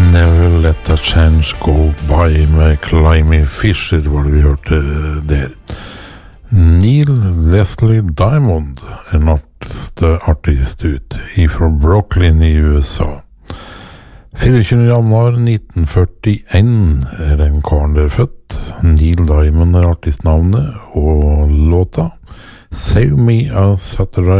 Never Let a Chance Go By med Climby Fisher var det vi hørte der. Neil Leslie Diamond neste artist ut fra Brooklyn i USA. 24. januar 1941 den karen der født. Neil Diamond artistnavnet og låta Save Me a Saturday